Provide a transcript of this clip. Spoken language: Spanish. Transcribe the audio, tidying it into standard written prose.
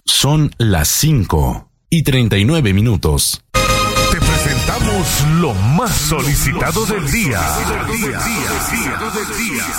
Son las 5:39. Te presentamos lo más solicitado del día.